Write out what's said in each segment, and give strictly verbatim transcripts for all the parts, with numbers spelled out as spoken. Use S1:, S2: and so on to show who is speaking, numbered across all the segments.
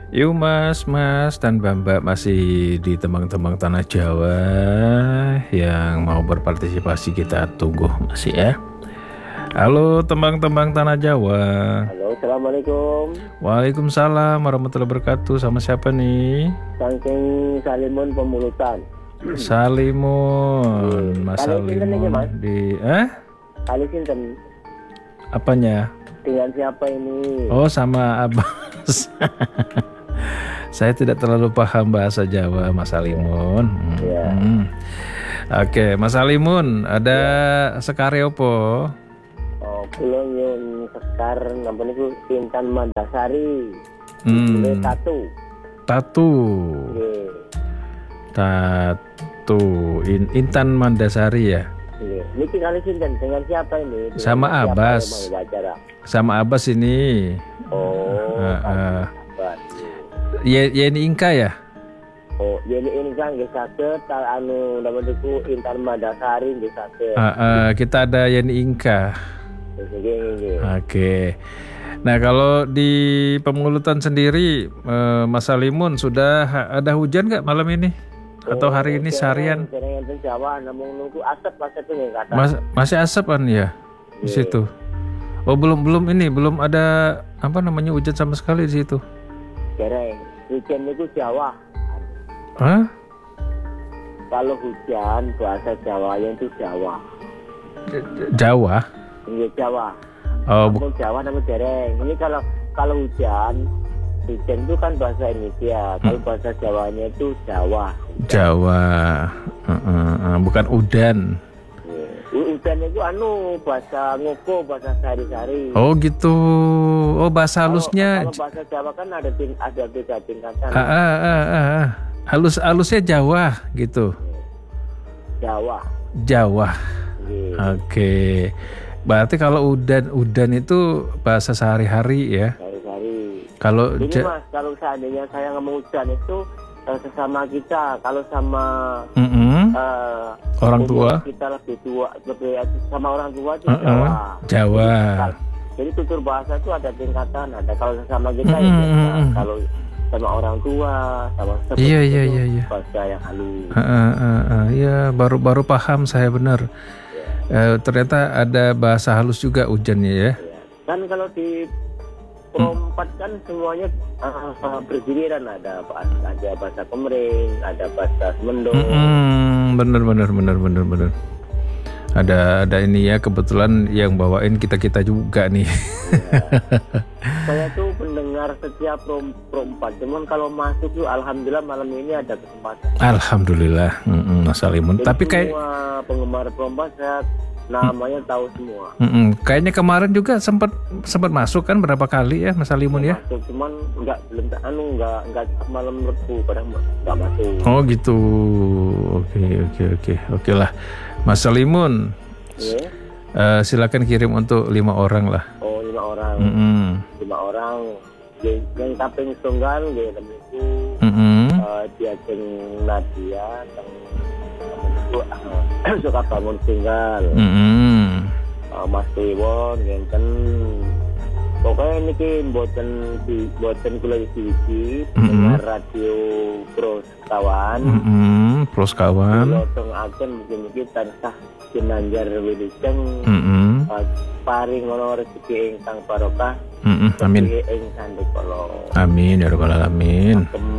S1: Yuk Mas, Mas dan Mbak-Mbak masih di tembang-tembang tanah Jawa yang mau berpartisipasi kita tunggu masih ya. Halo tembang-tembang tanah Jawa.
S2: Halo, assalamualaikum.
S1: Waalaikumsalam warahmatullahi wabarakatuh. Sama siapa nih?
S2: Saking Salimun Pemulutan.
S1: Salimun, Mas
S2: Kali sinten ini,
S1: Salimun
S2: Mas?
S1: di eh
S2: Kali sinten?
S1: apanya?
S2: Dengan siapa ini?
S1: Oh, sama Abbas. Saya tidak terlalu paham bahasa Jawa, Mas Salimun. Hmm.
S2: Ya.
S1: Oke, Mas Salimun, ada sekare opo?
S2: Oh, kula nyun sekar napa niku Intan Mandasari.
S1: Hmm.
S2: Boleh satu.
S1: Tatu.
S2: Nggih.
S1: Tatu In- Intan Mandasari ya.
S2: Nggih. Niki kali sinten dengan siapa ini? Dengan
S1: Sama
S2: siapa
S1: Abbas.
S2: yang mau wawancara?
S1: Sama Abbas ini.
S2: Oh,
S1: Uh, uh.
S2: Abbas.
S1: Ye Yeni Inka ya?
S2: Oh, jadi ini kan nggih saged tal anu napa niku Intan Mandasari nggih saged.
S1: Uh, uh, kita ada Yeni Inka.
S2: Nggih, nggih.
S1: Oke. Nah, kalau di Pemulutan sendiri, eh, Mas Salimun sudah ha- ada hujan nggak malam ini? Atau hari ini seharian?
S2: Jaringan teng Jawa namun nunggu asap asap ini kata.
S1: Mas, masih asapan ya di situ. Oh, belum belum ini belum ada apa namanya hujan sama sekali di situ.
S2: Dereng. Hujan itu Jawa.
S1: Hah?
S2: Kalau hujan bahasa Jawanya itu Jawa.
S1: J- J- Jawa?
S2: Ini Jawa.
S1: Oh, bu-
S2: Kampung Jawa nama dereng. Ini kalau kalau hujan hujan itu kan bahasa Indonesia. Kalau bahasa Jawanya itu Jawa.
S1: Jawa. Uh, uh, uh, bukan udan.
S2: U- Hujan itu anu bahasa ngoko, bahasa sehari-hari.
S1: Oh gitu. Oh, bahasa halusnya.
S2: Kalau, kalau bahasa Jawa kan ada ting ada beda tingkatan.
S1: Ah, ah, ah, ah, ah. Halus halusnya Jawa gitu.
S2: Jawa.
S1: Jawa.
S2: Nggih.
S1: Oke. Berarti kalau udan udan itu bahasa sehari-hari ya.
S2: Sehari-hari.
S1: Kalau
S2: Ini
S1: ja-
S2: Mas, kalau seandainya saya ngomong hujan itu eh, sesama kita, kalau sama
S1: Mm-mm.
S2: eh,
S1: Orang
S2: umur
S1: tua.
S2: kita lebih tua, lebih sama orang tua itu
S1: Uh-uh.
S2: Jawa.
S1: Jawa.
S2: Jadi, jadi tutur bahasa itu ada tingkatan, ada kalau sesama kita ya
S1: Mm-mm,
S2: biasa.
S1: mm-mm.
S2: Kalau sama orang tua, sama sepupu
S1: Iya, iya,
S2: itu
S1: iya, iya.
S2: bahasa yang halus.
S1: Uh, uh, uh, uh. Ya baru baru paham saya benar. Eh, ternyata ada bahasa halus juga hujannya ya.
S2: Ya. Kan kalau di Perompat kan semuanya uh, bergiliran, ada bahasa, ada bahasa Kemering, ada bahasa Semendung.
S1: Mm-mm, bener bener bener bener bener. Ada ada ini ya, kebetulan yang bawain kita kita juga nih.
S2: Saya tuh pendengar setiap Prom Perompat, cuman kalau masuk tuh alhamdulillah malam ini ada kesempatan.
S1: Alhamdulillah, mm-mm, Mas Salimun.
S2: Jadi
S1: Tapi kayak
S2: semua penggemar Perompat saya namanya tahu semua.
S1: mm-mm, kayaknya kemarin juga sempat sempat masuk kan berapa kali ya Mas Salimun ya?
S2: Masuk, cuman nggak belum anu nggak nggak malam Rebu kadang nggak masuk.
S1: Oh gitu. Oke oke oke oke lah. Mas Salimun,
S2: Ya.
S1: eh, silakan kirim untuk lima orang lah.
S2: Oh lima orang,
S1: Mm-mm.
S2: lima orang. Yang yang kaping tunggal, ya temen itu
S1: Mm-mm.
S2: eh, diajeng Nadia, yang temen itu eh, suka bangun tunggal.
S1: Mm-mm.
S2: Uh, Mas Tewon ngenten pokoknya niki mboten di mboten kula iki dengar radio Pros kawan
S1: Mm-mm. Pros kawan.
S2: kula tengaken mungkin iki tansah Ginanjar Wilujeng
S1: Mm-mm.
S2: uh, paring ngono rezeki ingkang barokah
S1: Mm-mm. Amin.
S2: rezeki ing sandikala
S1: Amin ya rabbal alamin.
S2: Kem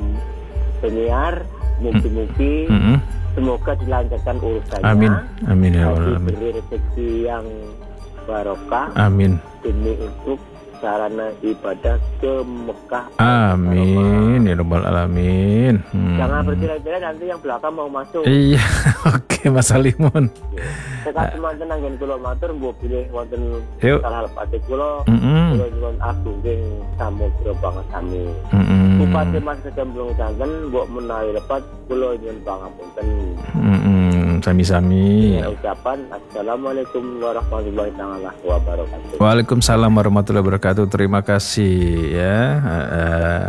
S2: penyiar mugi-mugi
S1: Mm-mm.
S2: semoga dilancarkan urusannya.
S1: Amin. Amin ya rabbal alamin.
S2: Diberi rezeki yang barokah
S1: Amin.
S2: demi untuk sarana ibadah ke Mekah.
S1: Amin ya rabbal alamin. Hmm.
S2: Jangan berkira-kira nanti yang belakang mau masuk.
S1: Iya, oke Mas Salimun.
S2: Sekat semanten anggen kula matur mbok bilih wonten
S1: Yuk.
S2: salah lepate kula.
S1: Mm-mm.
S2: Kula nyuwun agunging samudra banget sami.
S1: Mm-mm.
S2: Bupati Mas Kecemplung santen mbok menawi lepat kula nyuwun pangapunten.
S1: Mm-mm. Sami-sami.
S2: Ya, ucapan assalamualaikum warahmatullahi taala wabarakatuh.
S1: Waalaikumsalam warahmatullahi wabarakatuh. Terima kasih ya. Uh,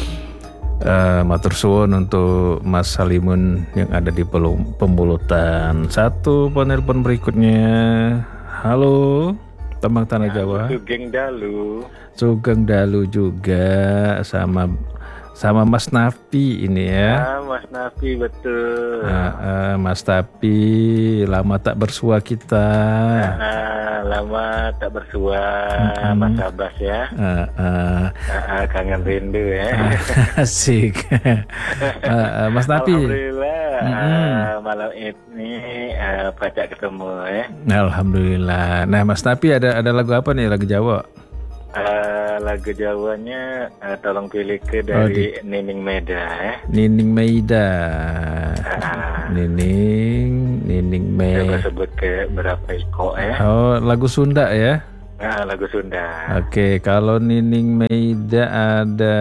S1: uh, matur suwun untuk Mas Salimun yang ada di Pemulutan. Satu penelpon berikutnya. Halo. Tembang Tanah Jawa.
S3: Sugeng Dalu.
S1: Sugeng Dalu juga sama sama Mas Nafi ini ya.
S3: Ah, Mas Nafi betul.
S1: Uh, uh, Mas Nafi lama tak bersua kita.
S3: Ah, lama tak bersua,
S1: Mm-mm.
S3: Mas Abbas ya.
S1: Uh, uh,
S3: Ah, kangen rindu ya.
S1: asik. uh, uh, Mas Nafi.
S3: Alhamdulillah
S1: Mm-mm.
S3: ah, malam ini ah, pacak ketemu ya.
S1: Alhamdulillah. Nah, Mas Nafi ada ada lagu apa nih? Lagu Jawa?
S3: Ah, lagu Jawanya ah, tolong pilih ke
S1: Oh,
S3: dari Nining Meda ya.
S1: Nining Meida.
S3: Ah,
S1: Nining, Nining
S3: coba
S1: Me.
S3: sebut ke berapa iko ya.
S1: Oh, lagu Sunda ya?
S3: Ah, lagu Sunda.
S1: Oke, kalau Nining Meida ada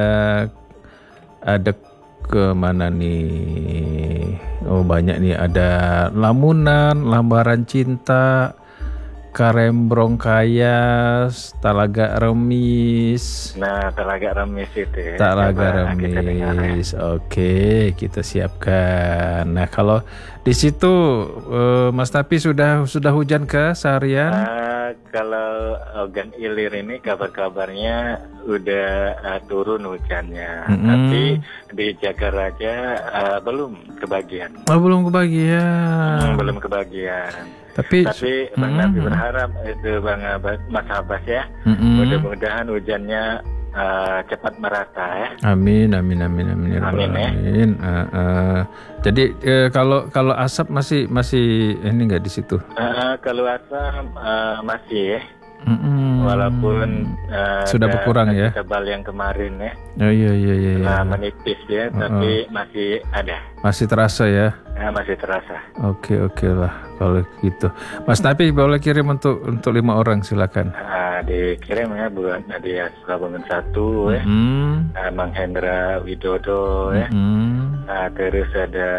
S1: ada ke mana nih? Oh, banyak nih. Ada Lamunan, Lambaran Cinta, Karembrong Kayas, Talaga Remis.
S3: Nah, Talaga Remis itu ya.
S1: Talaga
S3: Coba kita dengar ya.
S1: Remis. Oke, kita siapkan. Nah, kalau di situ eh, Mas Tapi sudah sudah hujan ke seharian?
S3: Ah, kalau Ogan Ilir ini kabar-kabarnya udah ah, turun hujannya,
S1: Mm-mm.
S3: tapi di Jagaraja ah, belum kebagian.
S1: Oh, belum kebagian.
S3: Hmm, belum kebagian.
S1: Tapi
S3: Tapi Bang
S1: Mm-mm.
S3: Nabi berharap itu Bang Abbas, Mas Abbas ya,
S1: Mm-mm.
S3: mudah-mudahan hujannya ah, cepat merata ya.
S1: Amin, amin, amin, amin, ya Rabbal
S3: Amin, ya.
S1: alamin. Eh, eh. Jadi eh, kalau kalau asap masih masih ini nggak di situ?
S3: Ah, kalau asam ah, masih ya,
S1: Mm-mm.
S3: walaupun ah,
S1: Sudah
S3: nggak-
S1: berkurang
S3: nggak
S1: ya?
S3: tebal yang kemarin ya.
S1: Oh iya iya iya. iya.
S3: Nah, menipis ya, tapi masih ada,
S1: Masih terasa ya?
S3: nah, masih terasa.
S1: Oke oke lah kalau gitu. Mas Nabi boleh kirim untuk untuk lima orang silakan.
S3: Nah, dikirim ya buat Nadia Sukabumi satu ya,
S1: Hmm.
S3: nah, Mang Hendra Widodo ya,
S1: Hmm.
S3: nah, terus ada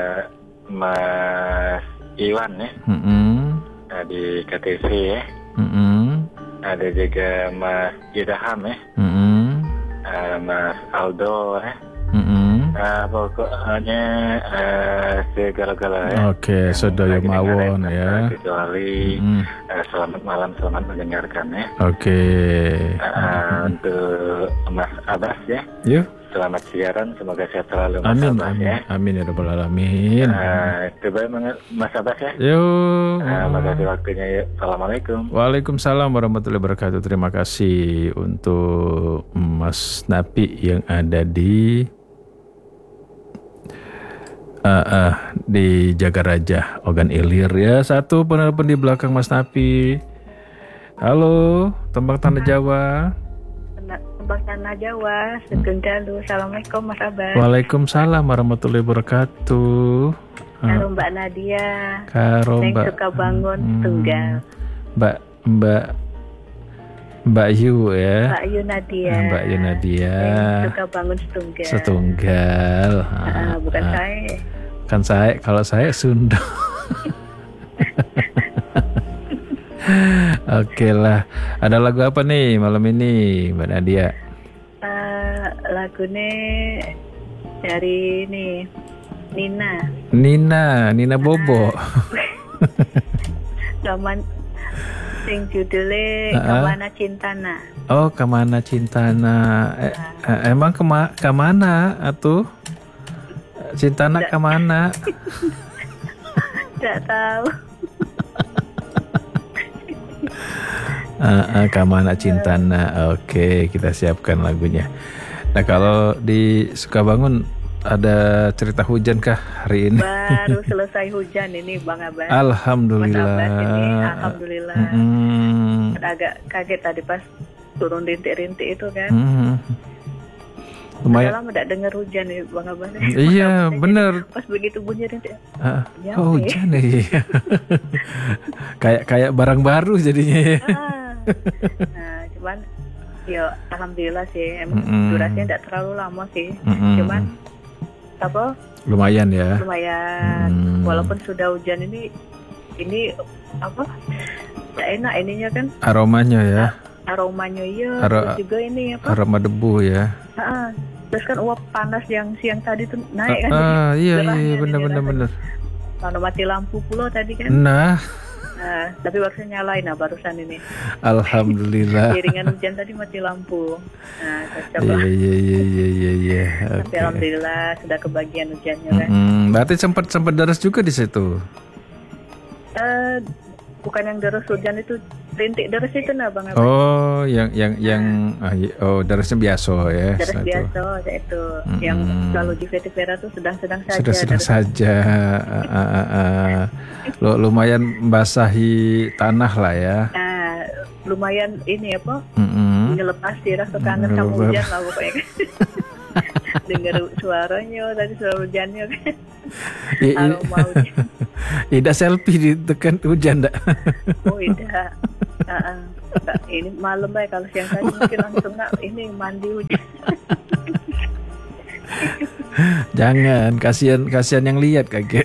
S3: Mas Iwan ya,
S1: Hmm.
S3: nah, di K T C ya,
S1: Hmm.
S3: ada juga Mas Idaham ya,
S1: Hmm.
S3: nah, Mas Aldo ya.
S1: Hmm.
S3: Nah, pokoknya eh, segala-gala ya.
S1: Oke,
S3: Yang
S1: sedaya
S3: lagi
S1: mawon
S3: dengerin,
S1: ya.
S3: Kecuali
S1: Hmm.
S3: eh, selamat malam, selamat mendengarkan ya.
S1: Oke.
S3: Eh, untuk Mas Abbas ya,
S1: Yuk.
S3: selamat siaran, semoga sehat selalu Mas
S1: Amin
S3: Abbas
S1: amin
S3: ya.
S1: amin ya rabbal alamin.
S3: Eh, coba menge- Mas Abbas ya.
S1: Yuk.
S3: Eh, makasih waktunya ya. Assalamualaikum.
S1: Waalaikumsalam warahmatullahi wabarakatuh. Terima kasih untuk Mas Napi yang ada di uh, uh, di Jagaraja Ogan Ilir ya. Satu penelpon di belakang Mas Napi. Halo, Tembang Tanah Jawa.
S4: Tembang Tanah Jawa, Sugeng Dalu. Assalamualaikum Mas Abbas.
S1: Waalaikumsalam warahmatullahi wabarakatuh.
S4: Halo Mbak Nadia.
S1: Karo
S4: Neng
S1: Mbak
S4: suka bangun
S1: Hmm,
S4: tunggal.
S1: Mbak Mbak Mbak Yu ya.
S4: Mbak Yu Nadia.
S1: Mbak Yu Nadia.
S4: Neng suka bangun setunggal.
S1: Setunggal.
S4: Ah, bukan
S1: Ah,
S4: saya.
S1: Kan saya, kalau saya Sunda. Oke lah. Ada lagu apa nih malam ini, Mbak Nadia?
S4: Eh, lagunya dari ini Nina.
S1: Nina, Nina Bobo.
S4: Gaman sing judulnya
S1: Ah.
S4: Kemana Cintana.
S1: Oh, Kemana Cintana? Eh, eh, emang kema kemana atuh? Cintana kemana?
S4: Tidak tahu.
S1: Ah, ah, Kemana Cintana? Oke, kita siapkan lagunya. Nah, kalau di Sukabangun ada cerita hujan kah hari ini?
S4: Baru selesai hujan ini Bang Abbas.
S1: Alhamdulillah.
S4: Mas Abbas ini, alhamdulillah.
S1: Mm-mm.
S4: Agak kaget tadi pas turun rintik-rintik itu kan.
S1: Mm-mm.
S4: Udah
S1: Lumayan.
S4: lama tidak dengar hujan nih Bang Abbas.
S1: Iya,
S4: Mas Abbas
S1: bener.
S4: jadi Pas begitu bunyi rintik.
S1: Ah,
S4: Ya,
S1: oh,
S4: oke.
S1: hujan iya. kayak kayak barang baru jadinya ya.
S4: Ah. Nah, cuman ya alhamdulillah sih. Emang
S1: Mm-mm.
S4: durasinya tidak terlalu lama sih.
S1: Mm-mm.
S4: Cuman apa
S1: Lumayan ya.
S4: lumayan.
S1: Hmm.
S4: Walaupun sudah hujan ini ini apa? Tidak enak ininya kan
S1: Aromanya ya.
S4: aromanya iya.
S1: Aro-
S4: Terus juga ini apa?
S1: Aroma debu ya.
S4: Ah, terus kan uap panas yang siang tadi tuh naik kan.
S1: Ah, iya iya,
S4: Gerahnya
S1: iya
S4: ini
S1: benar benar
S4: rasanya.
S1: benar.
S4: Kalau mati lampu pulau tadi kan.
S1: Nah,
S4: Nah, tapi barusan nyalain nah barusan ini.
S1: Alhamdulillah.
S4: Iringan hujan tadi mati lampu. Nah, saya coba.
S1: Iya iya iya iya iya. iya.
S4: Tapi
S1: Oke.
S4: alhamdulillah sudah kebagian hujannya kan.
S1: Mm-mm. Berarti sempat sempat deras juga di situ.
S4: Eh, bukan yang deras hujan itu, rintik deras itu nah Bang Abang.
S1: Oh, yang yang yang ah, iya. Oh, derasnya biasa ya.
S4: Deras
S1: satu.
S4: biasa saya itu. Yang kalau di Vetivera tuh sedang-sedang saja.
S1: Sedang-sedang
S4: deras.
S1: saja. Ah, ah, ah, ah. Lu- lumayan membasahi tanah lah ya.
S4: Nah, lumayan ini apa?
S1: Mm-mm.
S4: Ngelepas dirah ke kanan sama
S1: Ngelepas.
S4: hujan lah pokoknya kan. Dengar suaranya tadi suara hujannya kan.
S1: I- i-
S4: Aroma hujan.
S1: Ida selfie di tekan hujan dak?
S4: Oh tidak. Uh, uh, ini malam baik kalau siang tadi mungkin langsung nggak ini mandi hujan.
S1: Jangan, kasihan kasihan yang lihat kakek.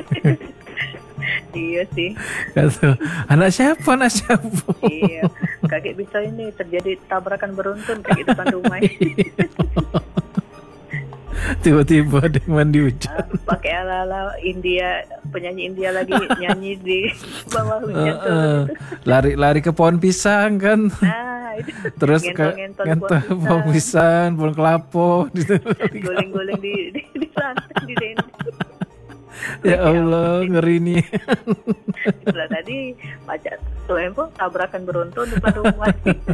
S4: Iya sih.
S1: Kata, anak siapa, anak siapa?
S4: Iya. Kakek bisa ini terjadi tabrakan beruntun kayak di depan rumah.
S1: Tiba-tiba ada yang mandi hujan.
S4: Uh, pakai ala-ala India, penyanyi India lagi nyanyi di bawah hujan tuh.
S1: Uh, lari-lari ke pohon pisang kan.
S4: Nah, itu.
S1: Terus ke
S4: Ngentol-ngentol
S1: ngentol
S4: pohon
S1: pohon pisang, pohon kelapa gitu.
S4: guling-guling di di di lantai di dinding.
S1: Ya Allah, ngeri nih.
S4: Setelah tadi baca tuh empo tabrakan beruntun depan rumah.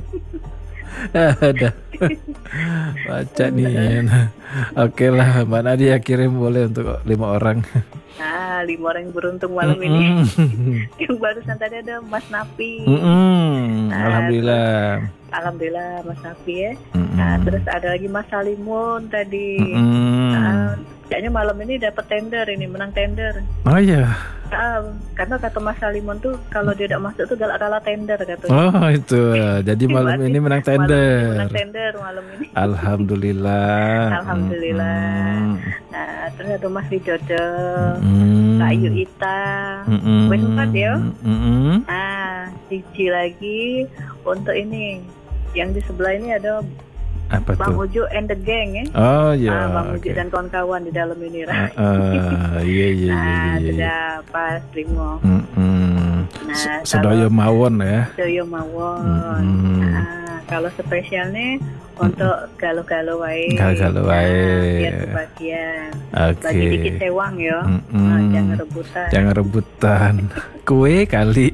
S1: Ada. Baca nih. Oke lah, Mbak Nadia kirim boleh untuk lima orang.
S4: Nah, lima orang yang beruntung malam ini.
S1: Mm-mm.
S4: Yang barusan tadi ada Mas Napi.
S1: Mm-mm.
S4: Nah,
S1: Alhamdulillah.
S4: Alhamdulillah Mas Napi ya.
S1: Mm-mm.
S4: Nah, terus ada lagi Mas Salimun tadi.
S1: Mm-mm.
S4: Nah, kayaknya malam ini dapat tender ini, menang tender.
S1: Oh iya.
S4: Nah, karena kata Mas Salimun tuh kalau dia tidak masuk tuh galak kalah tender katanya.
S1: Oh itu. Jadi malam
S4: Berarti
S1: ini menang
S4: malam ini
S1: tender.
S4: menang tender malam ini.
S1: Alhamdulillah.
S4: Alhamdulillah.
S1: Mm-mm.
S4: Nah, terus ada Mas Widodo,
S1: Mm-mm.
S4: Kak Ayu Ita.
S1: Mm-mm.
S4: Wes empat ya.
S1: Mm-mm.
S4: Nah, siji lagi untuk ini. Yang di sebelah ini ada
S1: Apa
S4: Bang
S1: tuh?
S4: Ujo and the Gang ya.
S1: Oh ya.
S4: Ah, Bang Ujo
S1: Oke.
S4: dan kawan-kawan di dalam ini.
S1: Ah, ah, iya iya
S4: Nah,
S1: iya iya.
S4: sudah pas Primo.
S1: Mm-mm.
S4: Nah,
S1: Se- Sedoyo mawon ya.
S4: Sedoyo mawon.
S1: Mm-mm.
S4: Nah, kalau spesialnya untuk galuh-galuh wae.
S1: Galuh-galuh wae.
S4: Nah, biar kebagian.
S1: Oke.
S4: Bagi dikit sewang ya.
S1: Mm-mm.
S4: Nah, jangan rebutan.
S1: Jangan rebutan. Kue kali.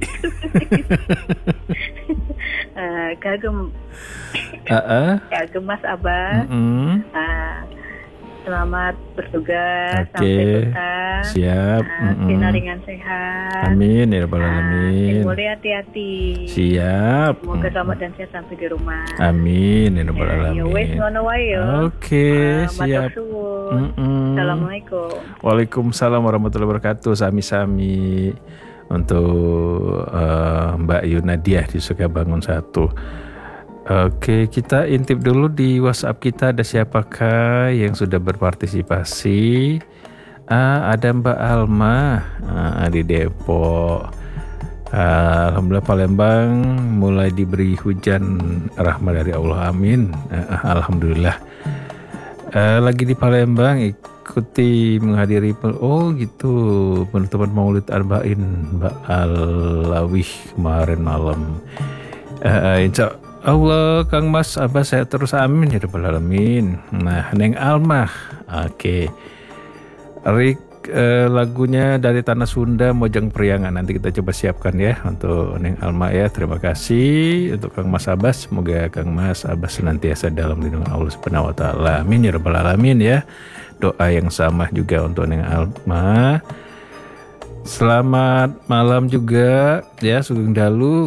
S4: Uh, kagum,
S1: Heeh.
S4: kagum Mas Abah.
S1: Mm-mm.
S4: Nah, selamat bertugas
S1: Oke.
S4: sampai tuntas.
S1: Siap.
S4: Nah,
S1: Mm-mm.
S4: sinar ringan sehat.
S1: Amin ya rabbal
S4: Nah,
S1: alamin.
S4: sing mulai hati-hati.
S1: Siap.
S4: Semoga selamat dan sehat sampai di rumah.
S1: Amin ya rabbal
S4: Ya, ya wes
S1: alamin.
S4: ngono wae ya.
S1: Oke,
S4: Ah, matur
S1: siap.
S4: suwun.
S1: Mm-mm.
S4: Assalamualaikum.
S1: Waalaikumsalam warahmatullahi wabarakatuh. Sami-sami untuk eh, Mbak Yunadia di Sukabangun satu. Oke, kita intip dulu di WhatsApp kita ada siapakah yang sudah berpartisipasi. Ah, ada Mbak Alma ah, di Depok. Ah, Alhamdulillah Palembang mulai diberi hujan rahmat dari Allah, amin. Ah, Alhamdulillah. Eh, lagi di Palembang ikuti menghadiri pel- oh gitu penutupan Maulid Arba'in Mbak Alawih kemarin malam. Eh, insya Allah Kang Mas Abah saya terus amin ya rabbal alamin. Nah Neng Almah oke. Rik eh, lagunya dari Tanah Sunda Mojang Priangan nanti kita coba siapkan ya untuk Neng Alma ya. Terima kasih untuk Kang Mas Abbas, semoga Kang Mas Abbas senantiasa dalam lindungan Allah Subhanahu wa taala. Amin ya rabbal alamin ya. Doa yang sama juga untuk Neng Alma. Selamat malam juga ya Sugeng Dalu.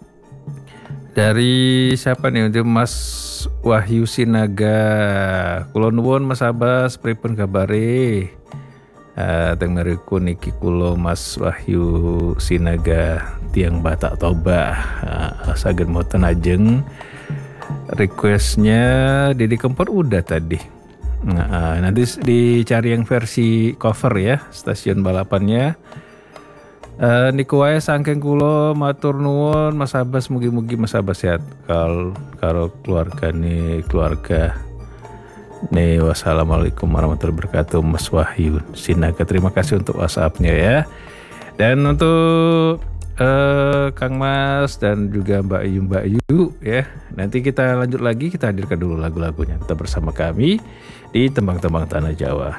S1: Dari siapa nih untuk Mas Wahyu Sinaga. Kula nuwun Mas Abbas pripun kabare? Uh, teng meriku niki kulo Mas Wahyu Sinaga tiang Batak Toba uh, saged moten ajeng requestnya Didi Kempot udah tadi. Nah, uh, nanti dicari yang versi cover ya stasiun balapannya. Uh, niku wae saking kulo matur nuwun Mas Abbas, mugi-mugi Mas Abbas sehat kal karo keluarga nih keluarga. Nih, wassalamualaikum warahmatullahi wabarakatuh Mas Wahyu Sinaga. Terima kasih untuk WhatsApp-nya ya. Dan untuk eh, Kang Mas dan juga Mbak Yu Mbak Yu ya. Nanti kita lanjut lagi, kita hadirkan dulu lagu-lagunya. Tetap bersama kami di Tembang-Tembang Tanah Jawa.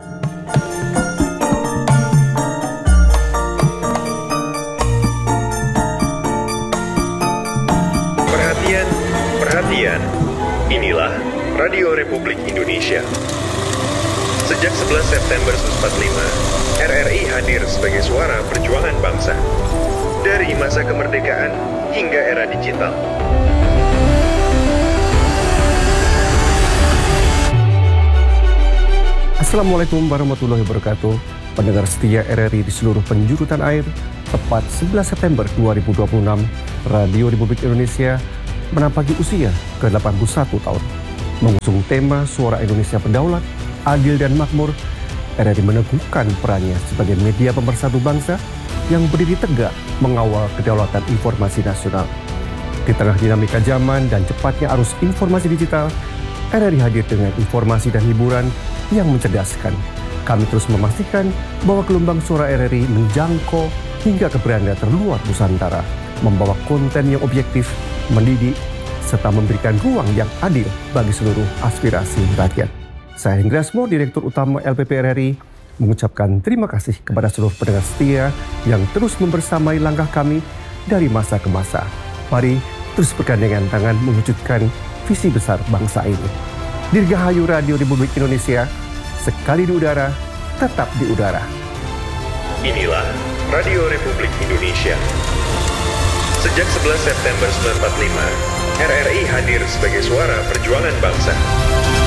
S5: Perhatian, perhatian. Inilah Radio Republik Indonesia. Sejak sebelas September seribu sembilan ratus empat puluh lima, R R I hadir sebagai suara perjuangan bangsa. Dari masa kemerdekaan hingga era digital.
S6: Assalamualaikum warahmatullahi wabarakatuh. Pendengar setia R R I di seluruh penjuru tanah air, tepat sebelas September dua ribu dua puluh enam, Radio Republik Indonesia menampaki usia ke delapan puluh satu tahun. Mengusung tema Suara Indonesia Berdaulat, Adil dan Makmur, R R I meneguhkan perannya sebagai media pemersatu bangsa yang berdiri tegak mengawal kedaulatan informasi nasional. Di tengah dinamika zaman dan cepatnya arus informasi digital, R R I hadir dengan informasi dan hiburan yang mencerdaskan. Kami terus memastikan bahwa gelombang suara R R I menjangkau hingga ke beranda terluar Nusantara, membawa konten yang objektif, mendidik, serta memberikan ruang yang adil bagi seluruh aspirasi rakyat. Saya Hengrasmo, Direktur Utama L P P R R I, mengucapkan terima kasih kepada seluruh pendengar setia yang terus membersamai langkah kami dari masa ke masa. Mari terus bergandengan tangan mewujudkan visi besar bangsa ini. Dirgahayu Radio Republik Indonesia, sekali di udara, tetap di udara.
S5: Inilah Radio Republik Indonesia. Sejak sebelas September seribu sembilan ratus empat puluh lima, R R I hadir sebagai suara perjuangan bangsa.